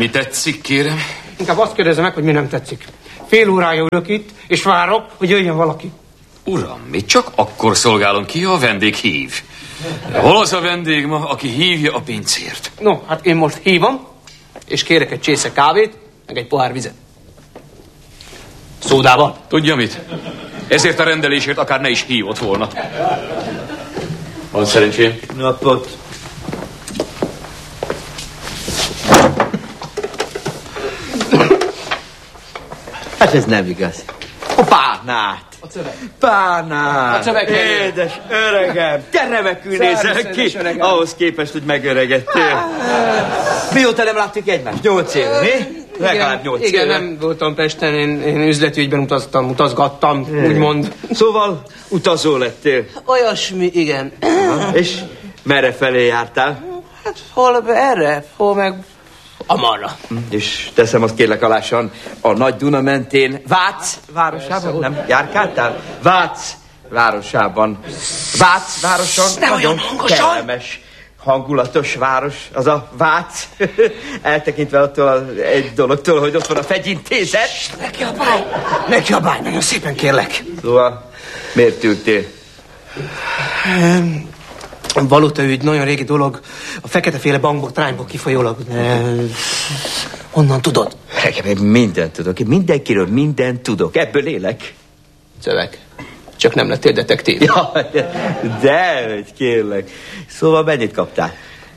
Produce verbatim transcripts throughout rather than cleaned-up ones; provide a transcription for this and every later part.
Mi tetszik, kérem? Inkább azt kérdezem meg, hogy mi nem tetszik. Fél órája ülök itt, és várok, hogy jöjjön valaki. Uram, mi csak akkor szolgálom ki, ha a vendég hív. Hol az a vendég ma, aki hívja a pincért? No, hát én most hívom, és kérek egy csésze kávét, meg egy pohár vizet. Szódával. Tudja mit? Ezért a rendelésért akár ne is hívott volna. Van szerencsém? Napot. Hát ez nem igaz. A párnát. A szöveg. Párnát. A szöveg. Édes öregem. Te remekül nézel ki. Ahhoz képest, hogy megöregedtél. Mióta nem láttuk egymást? Nyolc éve, mi? Legalább nyolc igen, éve. nem voltam Pesten, én, én üzletügyben utaztam, utazgattam, hmm. úgymond. Szóval utazó lettél. Olyasmi, igen. És merre felé jártál? Hát hol erre, hol meg amarra. És teszem azt kérlek alásan, a Nagy Duna mentén Vác városában, nem járkáltál? Vác városában. Vác városon nagyon kellemes, hangulatos város, az a Vác. Eltekintve attól az egy dologtól, hogy ott van a fegyintézet. Ne kiabálj, ne kiabálj, nagyon szépen kérlek. Szóval miért ültél? Valutaügy, nagyon régi dolog. A feketeféle bankbotrányból kifolyólag. Honnan tudod? Én mindent tudok. Én mindenkiről mindent tudok. Ebből élek. Szöveg. Csak nem lettél detektív. Ja, de, hogy kérlek. Szóval mennyit kaptál?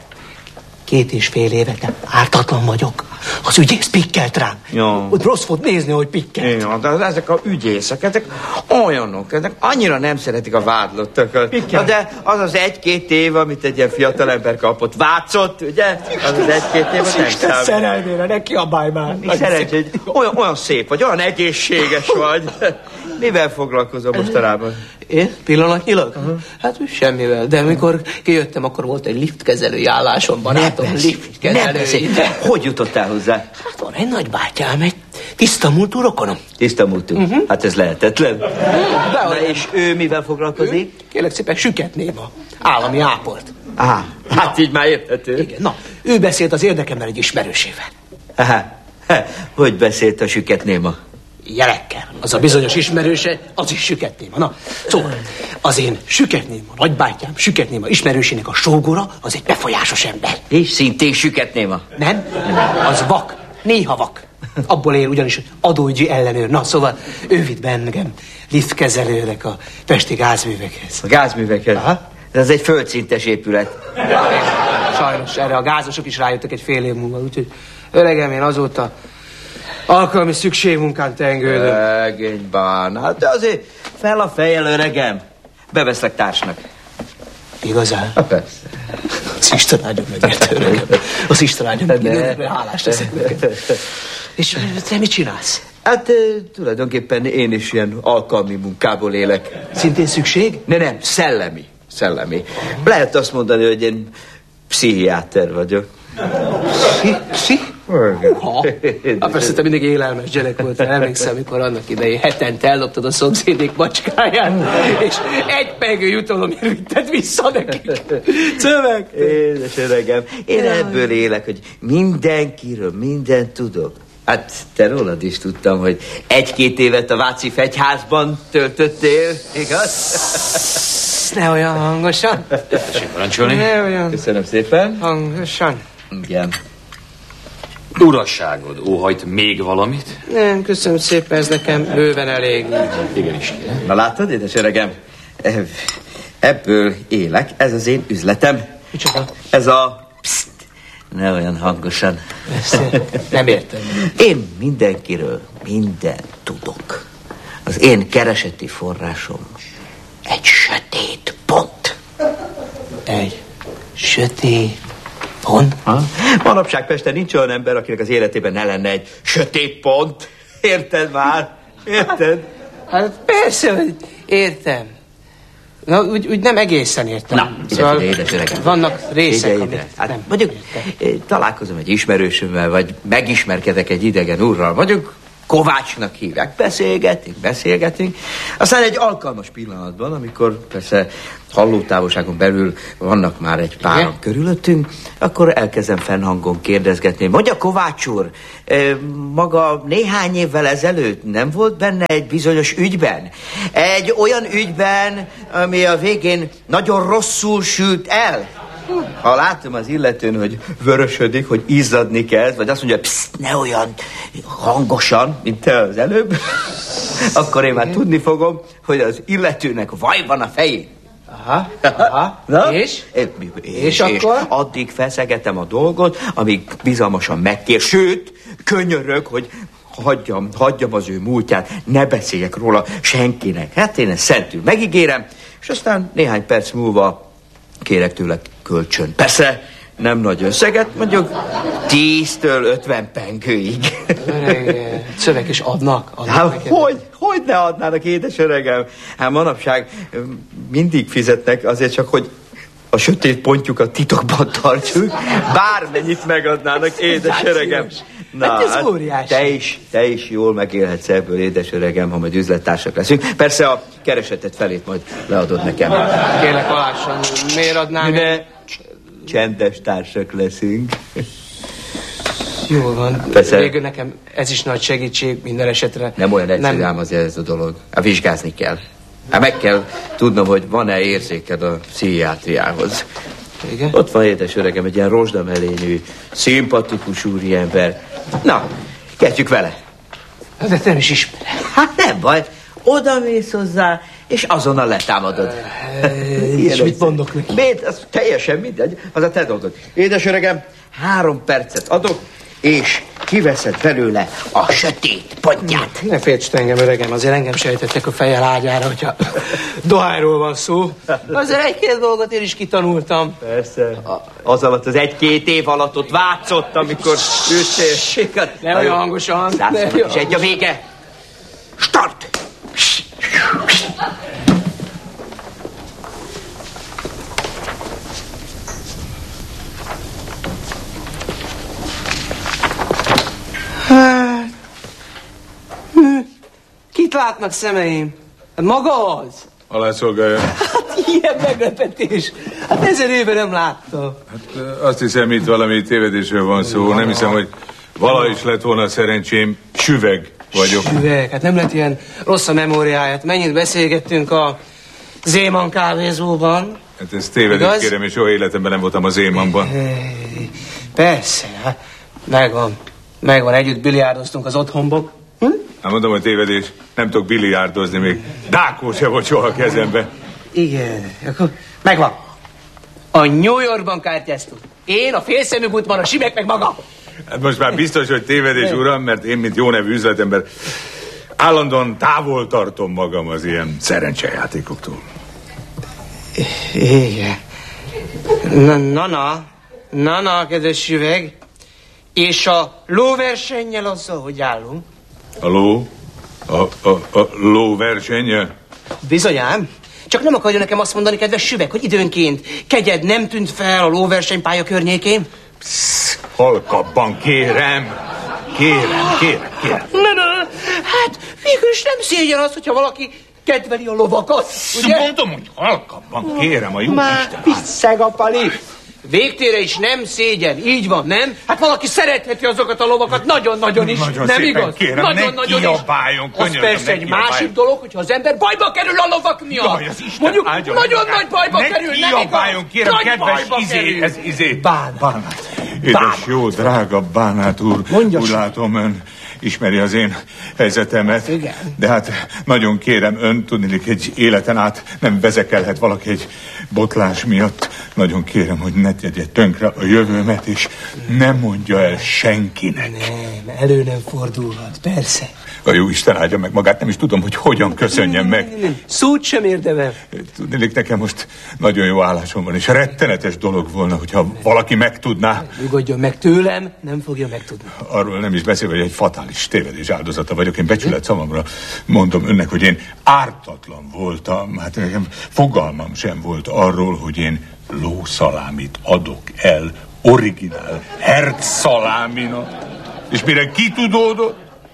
Két és fél éve, de ártatlan vagyok. Az ügyész pikkelt rám. Jó. Ott rossz volt nézni, hogy pikkelt. Ja, de ezek a ügyészek, ezek olyanok, ezek annyira nem szeretik a vádlottakat. Na de az az egy-két év, amit egy ilyen fiatalember kapott, vácott, ugye? Az az egy-két év, az nem Isten számít. szerelmére, ne kiabálj már. Mi szerencsé, olyan, olyan szép vagy, olyan egészséges vagy. Mivel foglalkozom mostanában? Én? Pillanatnyilag? Uh-huh. Hát semmivel, de amikor kijöttem, akkor volt egy liftkezelői állásom, barátom. Liftkezelői. Hogy jutottál hozzá? Hát van egy nagybátyám, egy tiszta múltú rokonom. Tiszta múltú? Uh-huh. Hát ez lehetetlen. De Na és ő mivel foglalkozik? Ő, kérlek szépen, süketnéma. Állami áport. Á, hát na. Így már érthető. Igen, na, ő beszélt az érdekemmel egy ismerősével. Aha, hogy beszélt a süketnéma? Jelekkel. Az a bizonyos ismerőse, az is süketnéma. Na, szóval, az én süketnéma, nagybátyám, süketnéma ismerősének a sógora, az egy befolyásos ember. És szintén süketnéma? Nem? Az vak. Néha vak. Abból él ugyanis adóügyi ellenőr. Na, szóval ő vitt be engem liftkezelőnek a pesti gázművekhez. A gázművekhez? Aha. Ez egy földszintes épület. Sajnos erre a gázosok is rájöttek egy fél év múlva, úgyhogy öregem, én azóta alkalmi szükségmunkán tengődöm. Szegény bánát, de azért fel a fejjel, öregem. Beveszlek társnak. Igazán? Ha, persze. Az Isten áldja meg, érte, öregem. Az Isten áldja meg, én örökre hálás leszek neked. És te mit csinálsz? Hát tulajdonképpen én is ilyen alkalmi munkából élek. Szintén szükség? Ne, nem, szellemi. Szellemi. Lehet azt mondani, hogy én pszichiáter vagyok. Pszi? Pszi? Ha. Hát persze, te mindig élelmes gyerek voltál. Emlékszem, amikor annak idején hetente elloptad a szomszédék macskáját, és egy pengő jutalomért vitted vissza nekik. Szöveg! Édes öregem, én ebből élek, hogy mindenkiről mindent tudok. Hát te rólad is tudtam, hogy egy-két évet a Váci fegyházban töltöttél, igaz? Ne olyan hangosan. Tessék parancsolni. Ne olyan Köszönöm szépen. hangosan. Igen. Urasságod, óhajt még valamit? Nem, köszönöm szépen, ez nekem bőven elég. Igenis, kérem. Na látod, édes öregem? Ebből élek, ez az én üzletem. Micsoda? Ez a... Pszt, ne olyan hangosan. Ezt nem értem. Én mindenkiről mindent tudok. Az én kereseti forrásom egy sötét pont. Egy sötét pont? Ha? Manapság Pesten nincs olyan ember, akinek az életében ne lenne egy sötét pont. Érted már? Érted? Hát persze, hogy értem. Na, úgy, úgy nem egészen értem. Na, szóval ide, ide, édes öregem. vannak részek, ide, ide. amit Hát, nem mondjuk, értem. találkozom egy ismerősömmel, vagy megismerkedek egy idegen úrral, mondjuk Kovácsnak hívják. Beszélgetünk, beszélgetünk. Aztán egy alkalmas pillanatban, amikor persze hallótávolságon belül vannak már egy páran körülöttünk, akkor elkezdem fennhangon kérdezgetni. Mondja, Kovács úr, maga néhány évvel ezelőtt nem volt benne egy bizonyos ügyben? Egy olyan ügyben, ami a végén nagyon rosszul sült el? Ha látom az illetőn, hogy vörösödik, hogy izzadni kezd, vagy azt mondja, pszt, ne olyan hangosan, mint te az előbb, akkor én már tudni fogom, hogy az illetőnek vaj van a fején. Aha, aha. Na? És? És, és, és akkor? És addig feszegetem a dolgot, amíg bizalmasan megkér, sőt, könyörög, hogy hagyjam, hagyjam az ő múltját, ne beszéljek róla senkinek. Hát én ezt szentül megígérem, és aztán néhány perc múlva kérek tőle kölcsön. Persze nem nagy összeget, mondjuk tíztől ötven pengőig. Öreg, szöveg is adnak? adnak hát, hogy, hogy ne adnának, édes öregem? Hát manapság mindig fizetnek azért csak, hogy a sötét pontjukat titokban tartsuk. Bármennyit megadnának, édes öregem. Na, hát ez óriási. Te is, te is jól megélhetsz ebből, édes öregem, ha majd üzlettársak leszünk. Persze a keresetet felét majd leadod nekem. Kérlek, alássan, miért adnám? Ne, csendes társak leszünk. Jól van. Persze. Végül nekem ez is nagy segítség minden esetre. Nem olyan egyszerű ám azért ez a dolog. Hát vizsgázni kell. Hát meg kell tudnom, hogy van-e érzéked a pszichiátriához. Igen? Ott van, édes öregem, egy ilyen rozsdamelényű, szimpatikus úriember. Na, kezdjük vele. De nem is ismerem. Hát nem baj, oda mész hozzá, és azonnal letámadod. És mit mondok neki? Miért? Az teljesen mindegy, az a te dolgod. Édes öregem, három percet adok, és kiveszed belőle a sötét pontját. Ne féltsd engem, öregem, azért engem sejtettek a fejjel ágyára, hogyha dohányról van szó. Azért egy-két dolgot én is kitanultam. Persze. Az alatt, az egy-két év alatt ott vátszott, amikor ültél. Ne olyan hangosan. És egy a vége. Start! Hát, kit látnak szemeim? Hát maga az? Alá szolgálja. Hát ilyen meglepetés. Hát ezer éve nem láttam. Hát azt hiszem, itt valami tévedésről van szó. Nem hiszem, hogy valahogy is lett volna szerencsém. Süveg vagyok. Süveg? Hát nem lett ilyen rossz a memóriáját. Mennyit beszélgettünk a Zéman kávézóban. Hát ez tévedés, igaz? Kérem, és soha életemben nem voltam a Zémanban. Persze, hát megvan. Megvan, együtt biliárdoztunk az otthonban. Hm? Hát mondom, hogy tévedés. Nem tudok biliárdozni, még dákó se volt soha a kezembe. Igen, akkor megvan. A New Yorkban kártyáztunk. Én, a félszemű Gutmann, a Simek meg maga. Hát most már biztos, hogy tévedés, uram, mert én, mint jó nevű üzletember, állandóan távol tartom magam az ilyen szerencsejátékoktól. Igen. Na, na, na, na, na, kedves Süveg. És a lóversennyel azzal, hogy állunk? A ló? A, a, a lóversennyel? Bizonyám. Csak nem akarja nekem azt mondani, kedves Süveg, hogy időnként kegyed nem tűnt fel a lóversenypálya környékén? Psz, halkabban, kérem. Kérem, kérem, kérem. Na, na, hát végül is nem szégyen az, hogyha valaki kedveli a lovakat, ugye? Mondom, hogy halkabban, kérem, a jó Már Isten. pisszeg a pali. Végtére is nem szégyen, így van, nem? Hát valaki szeretheti azokat a lovakat nagyon-nagyon is, nagyon nem szépen igaz? Kérem, nagyon-nagyon ne kiabáljon, is. Az persze egy másik dolog, hogyha az ember bajba kerül a lovak miatt. Jaj, mondjuk áldjon, nagyon meg, nagy bajba ne kerül, nem kiabáljon, igaz? kérem, Nagy kedves izé, kerül. ez izé. Bánát. Bánát. Édes, jó, drága Bánát úr. Mondja úgy sem. látom, ön ismeri az én helyzetemet. Igen. De hát nagyon kérem, ön tudnilik egy életen át nem vezekelhet valaki egy botlás miatt. Nagyon kérem, hogy ne tegye tönkre a jövőmet, és ne mondja el senkinek. Nem, elő nem fordulhat, persze. A jó Isten áldja meg magát, nem is tudom, hogy hogyan köszönjem meg. Nem, nem, szót sem érdemel. Tudnilik, nekem most nagyon jó állásom van, és rettenetes dolog volna, hogyha valaki megtudná. Nyugodjon meg tőlem, nem fogja megtudni. Arról nem is beszélve, hogy egy fatális tévedés áldozata vagyok. Én becsület szavamra mondom önnek, hogy én ártatlan voltam. Hát nekem fogalmam sem volt arról, hogy én lószalámit adok el, originál herc szaláminak. És mire kitudódott,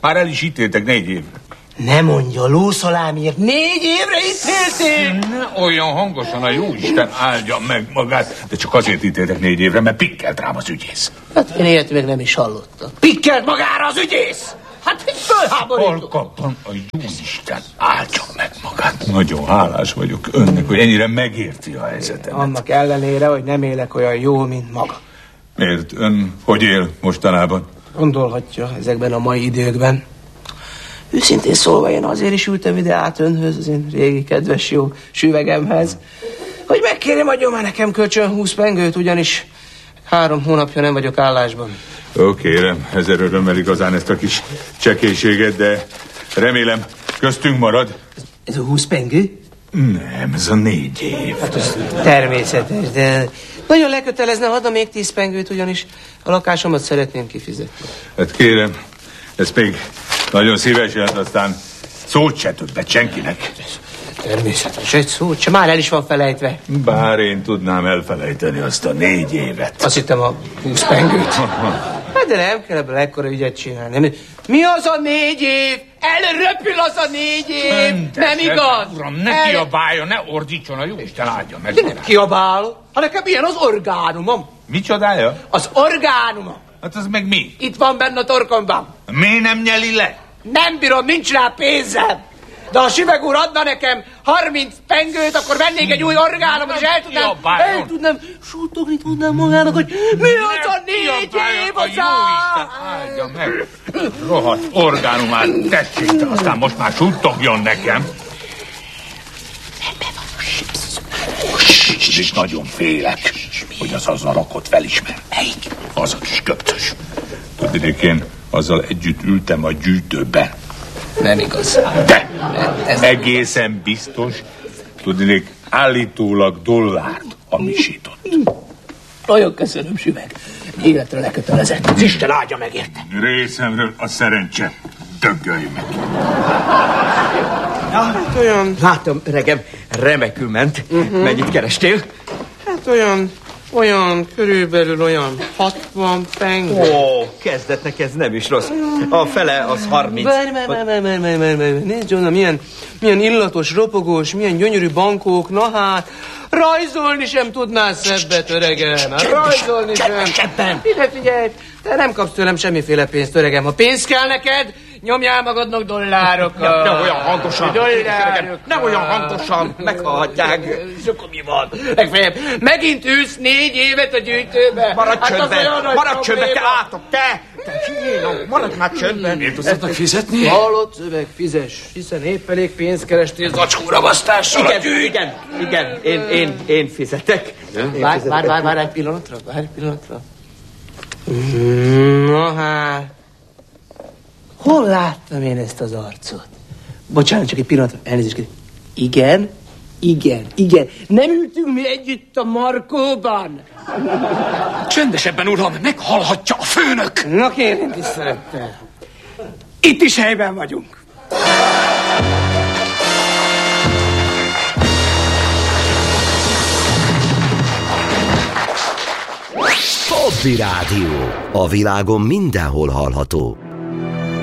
Már el is ítéltek négy évre. Ne mondja, lószalámért négy évre ítélték! Ne olyan hangosan, a jóisten áldja meg magát. De csak azért ítéltek négy évre, mert pikkelt rám az ügyész. Hát én ilyet még nem is hallottam. Pikkelt magára az ügyész! Hát egy fölháborító! Hol kaptam, a jóisten áldja meg magát. Nagyon hálás vagyok önnek, hogy ennyire megérti a helyzetemet. Annak ellenére, hogy nem élek olyan jól, mint maga. Miért? Ön hogy él mostanában? Gondolhatja ezekben a mai időkben. Őszintén szólva, én azért is ültem ide át önhöz, az én régi kedves jó süvegemhez, hogy megkérjem, adjon már nekem kölcsön húsz pengőt, ugyanis három hónapja nem vagyok állásban. Ó, kérem, ezer örömmel igazán ezt a kis csekélységet, de remélem köztünk marad. Ez a húsz pengő? Nem, ez a négy év. Hát ez természetes, de nagyon lekötelezne, adna még tíz pengőt, ugyanis a lakásomat szeretném kifizetni. Hát kérem, ezt még nagyon szívesen, aztán szót se többet senkinek. Természetes, egy szót se, már el is van felejtve. Bár én tudnám elfelejteni azt a négy évet. Azt hittem a húsz pengőt. Hát de nem kell ebből ekkora ügyet csinálni. Mi az a négy év? Elröpül az a négy év! Nem igaz? Uram, ne El... kiabáljon, ne ordítson, a jóisten áldja meg. De nem kiabál, ha nekem ilyen az orgánumom. Micsodája? Az orgánumom. Hát az meg mi? Itt van benne a torkomban. Mi nem nyeli le? Nem bírom, nincs rá pénzem. De ha Süveg úr adna nekem harminc pengőt, akkor vennék egy új orgánumot, és el tudnám, el tudnám, sútogni tudnám magának, hogy mi az a négy év az á... Áldja meg. Rohadt orgánumát tessék, aztán most már sútogjon nekem. És nagyon félek, hogy az az a rakot felismer. Melyik? Az a kis köptös. Tudnék, én azzal együtt ültem a gyűjtőben. Nem igaz. De ez egészen biztos, tudnék, állítólag dollárt hamisított. Nagyon köszönöm, Süveg. Életre lekötelezett. Az Isten áldja meg érte. Részemről a szerencse. Döggölj meg. Ja, hát olyan... Látom, öregem, remekül ment. Uh-huh. Mennyit kerestél? Hát olyan... Olyan, körülbelül olyan hatvan pengő. Ó, kezdetnek ez nem is rossz. A fele az harminc. Várj, várj, várj, várj, várj, várj, várj. Nézd, John, milyen, milyen illatos, ropogós, milyen gyönyörű bankók, na hát, rajzolni sem tudnál szebbet, öregem. Hát, rajzolni sem. Ide figyelj, te nem kapsz tőlem semmiféle pénzt, öregem. Ha pénz kell neked, nyomjál magadnak dollárokat. Ne olyan hangosan. Dollárokat. Ne olyan hangosan. Meghallhatják. És akkor mi van? Legfeljebb, megint ülsz négy évet a gyűjtőbe. Maradj hát csöndben. Maradj csöndben, te átok, te. Te figyelj, maradj már csöndben. Miért tudsz fizetni? Hallott, Szöveg, fizes. Hiszen épp elég pénzt kerestél zacskóra basztással. Igen, igen, igen. Én, én, én fizetek. Várj, várj, várj, várj egy pillanatra, várj egy pillanatra. Na hát. Hol láttam én ezt az arcot? Bocsánat, csak egy pillanatra, elnézést kérlek. Igen, igen, igen. Nem ültünk mi együtt a Markóban? Csendesebben, uram, meghallhatja a főnök! Na kérem tisztelettel. Itt is helyben vagyunk. Hobby Rádió. A világon mindenhol hallható.